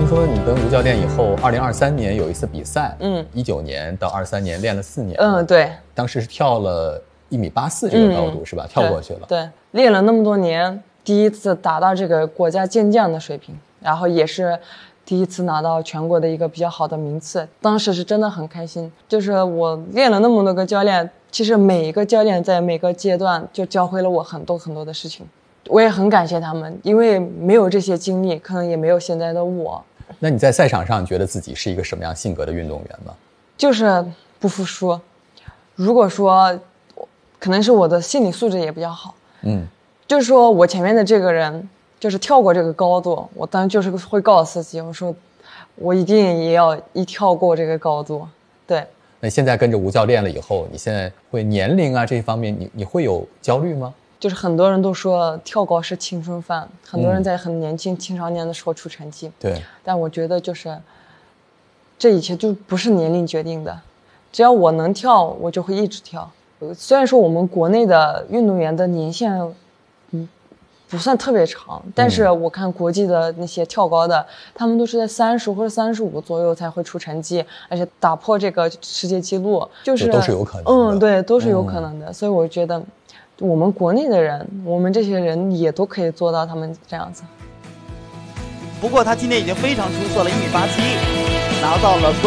说你跟吴教练以后，2023年有一次比赛，19年到23年练了4年， 对， 当时是跳了1.84米这个高度，是吧？跳过去了， 对，练了那么多年，第一次达到这个国家健将的水平，然后也是第一次拿到全国的一个比较好的名次，当时是真的很开心。就是我练了那么多个教练，其实每一个教练在每个阶段就教会了我很多很多的事情，我也很感谢他们，因为没有这些经历，可能也没有现在的我。 那你在赛场上觉得自己是一个什么样性格的运动员吗？ 就是不服输。如果说可能是我的心理素质也比较好，就是说我前面的这个人就是跳过这个高度，我当然就是会告诉自己，我说我一定也要跳过这个高度。对。 那现在跟着吴教练了以后，你现在会年龄啊这一方面你会有焦虑吗？ 就是很多人都说跳高是青春饭，很多人在很年轻青少年的时候出成绩， 对， 但我觉得就是这一切就不是年龄决定的，只要我能跳我就会一直跳。虽然说我们国内的运动员的年限不算特别长，但是我看国际的那些跳高的，他们都是在30或者35左右才会出成绩，而且打破这个世界纪录，就是都是有可能的。 对，都是有可能的。所以我觉得我们国内的人，我们这些人也都可以做到他们这样子。 不过他今年已经非常出色了，1.87米，拿到了冠